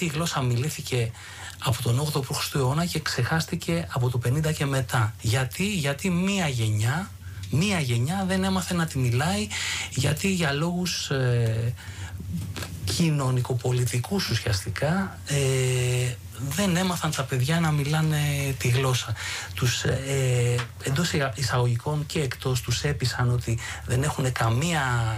αυτή η γλώσσα μιλήθηκε από τον 8ο π.Χ. αιώνα και ξεχάστηκε από το 50 και μετά. Γιατί μία γενιά δεν έμαθε να τη μιλάει, γιατί για λόγους κοινωνικοπολιτικούς ουσιαστικά δεν έμαθαν τα παιδιά να μιλάνε τη γλώσσα. Τους εντός εισαγωγικών και εκτός τους έπεισαν ότι δεν έχουν καμία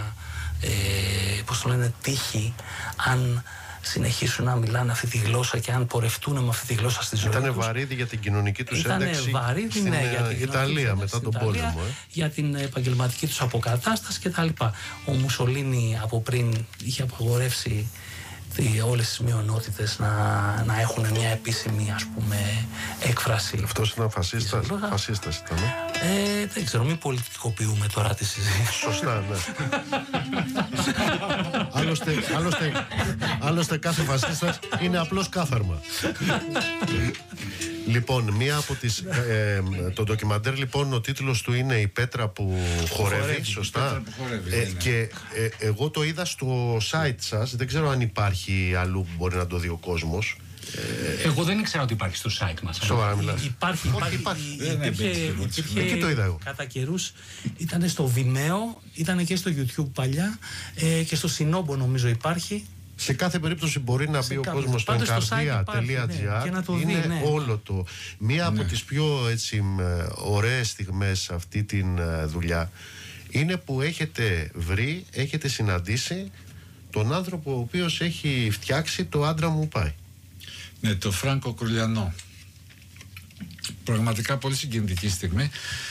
τύχη αν συνεχίσουν να μιλάνε αυτή τη γλώσσα και αν πορευτούν με αυτή τη γλώσσα στη ζωή τους. Ήταν βαρύδι για την κοινωνική τους ένταξη στην για την Ιταλία μετά τον πόλεμο. Για την επαγγελματική τους αποκατάσταση κτλ. Ο Μουσολίνι από πριν είχε απαγορεύσει όλες τις μειονότητες να έχουν μια επίσημη, ας πούμε, έκφραση. Αυτός ήταν φασίστας ήταν. Δεν ξέρω, μην πολιτικοποιούμε τώρα τη συζήτηση. Σωστά, ναι. Άλλωστε κάθε φασίστας είναι απλώς κάθαρμα. Λοιπόν, μία από τις το ντοκιμαντέρ, λοιπόν, ο τίτλος του είναι «Η πέτρα που χορεύει», σωστά. Και εγώ το είδα στο site σας. Δεν ξέρω αν υπάρχει αλλού που μπορεί να το δει ο κόσμος. Εγώ δεν ήξερα ότι υπάρχει στο site μας. Σοβαρά μιλάς? Υπάρχει. Εκεί το είδα εγώ. Κατά καιρούς ήταν στο Vimeo, ήταν και στο YouTube παλιά, και στο Sinobo νομίζω υπάρχει. Σε κάθε περίπτωση μπορεί να μπει ο κόσμος στο encardia.gr. Είναι όλο το. Μία από τις πιο ωραίες στιγμές σε αυτή τη δουλειά είναι που έχετε συναντήσει τον άνθρωπο ο οποίος έχει φτιάξει το «Άντρα μου πάει». Ναι, το Φράνκο Κορλιανό. Πραγματικά πολύ συγκινητική στιγμή.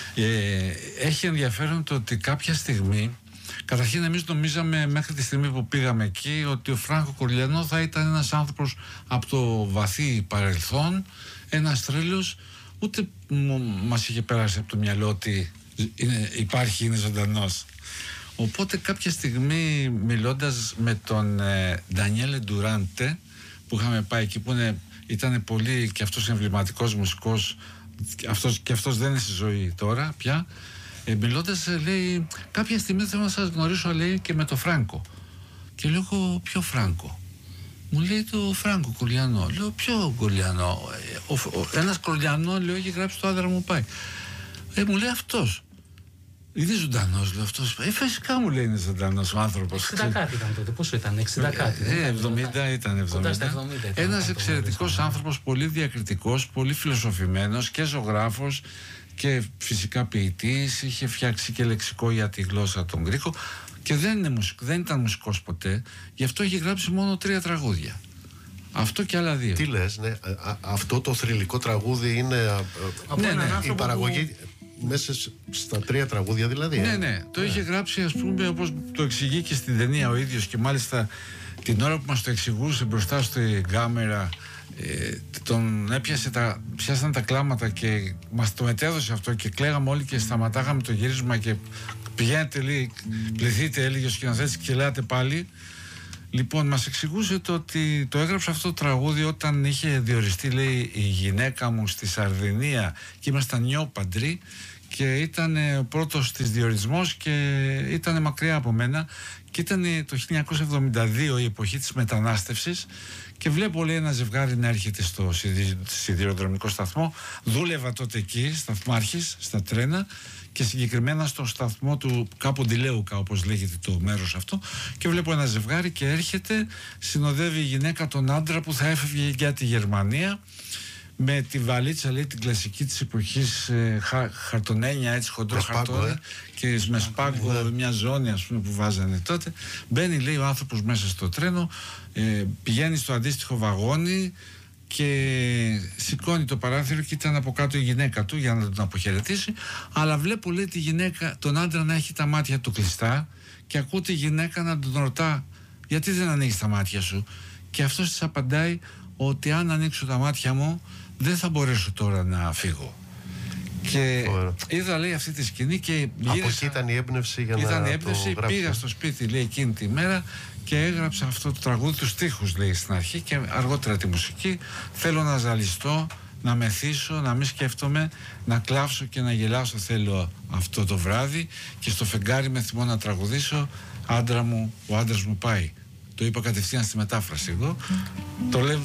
Έχει ενδιαφέρον το ότι κάποια στιγμή, καταρχήν εμείς νομίζαμε μέχρι τη στιγμή που πήγαμε εκεί ότι ο Φράνκο Κορλιανό θα ήταν ένας άνθρωπος από το βαθύ παρελθόν, ένας τρέλος, ούτε μας είχε περάσει από το μυαλό ότι είναι ζωντανός. Οπότε κάποια στιγμή, μιλώντας με τον Ντανιέλε Ντουράντε, που είχαμε πάει εκεί, που ήταν πολύ και αυτός εμβληματικός μουσικός, και αυτός δεν είναι στη ζωή τώρα πια, μιλώντας, λέει, κάποια στιγμή θέλω να σας γνωρίσω, λέει, και με το Φράνκο. Και λέω, ποιο Φράνκο? Μου λέει το Φράνκο Κορλιανό. Λέω, ποιο Κορλιανό? Ένας Κορλιανό, λέω, έχει γράψει το «Άντρα μου πάει». Μου λέει, αυτός. Είναι ζωντανός, λέω, αυτός. Φυσικά, μου λέει, είναι ζωντανός ο άνθρωπος. 60 κάτι ήταν τότε. Πόσο ήταν, 60 κάτι? 70 ήταν, 70. Ένας εξαιρετικός άνθρωπος, πολύ διακριτικός, πολύ φιλοσοφημένος και ζωγράφος και φυσικά ποιητής. Είχε φτιάξει και λεξικό για τη γλώσσα των Γκρίκο και δεν ήταν μουσικός ποτέ. Γι' αυτό έχει γράψει μόνο 3 τραγούδια. Αυτό και άλλα 2. Τι λες, ναι. Αυτό το θρυλικό τραγούδι είναι η παραγωγή μέσα στα 3 τραγούδια δηλαδή. Ναι. Το είχε γράψει, ας πούμε, όπως το εξηγεί και στην ταινία ο ίδιος, και μάλιστα την ώρα που μας το εξηγούσε μπροστά στην κάμερα, τον πιάσαν τα κλάματα και μας το μετέδωσε αυτό και κλαίγαμε όλοι και σταματάγαμε το γύρισμα και πηγαίνετε, λέει, πληθείτε, έλεγε ο σκηνοθέτης, και λέτε πάλι. Λοιπόν, μας εξηγούσε το ότι το έγραψε αυτό το τραγούδι όταν είχε διοριστεί, λέει, η γυναίκα μου στη Σαρδινία και ήμασταν νιόπαντροι και ήταν ο πρώτος της διορισμός και ήταν μακριά από μένα και ήταν το 1972 η εποχή της μετανάστευσης και βλέπω, λέει, ένα ζευγάρι να έρχεται στο σιδηροδρομικό σταθμό. Δούλευα τότε εκεί, σταθμάρχης, στα τρένα, και συγκεκριμένα στο σταθμό του κάπου Ντιλέουκα, όπως λέγεται το μέρος αυτό, και βλέπω ένα ζευγάρι και έρχεται, συνοδεύει η γυναίκα τον άντρα που θα έφευγε για τη Γερμανία με τη βαλίτσα, λέει, την κλασική της εποχής, χαρτονένια, έτσι, χοντρό χαρτόνι και με σπάγκο, μια ζώνη, ας πούμε, που βάζανε τότε. Μπαίνει, λέει, ο άνθρωπος μέσα στο τρένο, πηγαίνει στο αντίστοιχο βαγόνι και σηκώνει το παράθυρο και ήταν από κάτω η γυναίκα του για να τον αποχαιρετήσει, αλλά βλέπω, λέει, τη γυναίκα, τον άντρα να έχει τα μάτια του κλειστά και ακούω τη γυναίκα να τον ρωτά, γιατί δεν ανοίγεις τα μάτια σου? Και αυτός της απαντάει ότι αν ανοίξω τα μάτια μου δεν θα μπορέσω τώρα να φύγω. Και είδα, λέει, αυτή τη σκηνή και γύρισα. Από εκεί ήταν η έμπνευση για να το γράψει. Πήγα στο σπίτι, λέει, εκείνη τη μέρα και έγραψα αυτό το τραγούδι, τους στίχους, λέει, στην αρχή, και αργότερα τη μουσική. Θέλω να ζαλιστώ, να μεθύσω, να μην σκέφτομαι, να κλάψω και να γελάσω θέλω αυτό το βράδυ και στο φεγγάρι με θυμό να τραγουδήσω «Άντρα μου, ο άντρας μου πάει». Το είπα κατευθείαν στη μετάφραση εγώ. Το λέω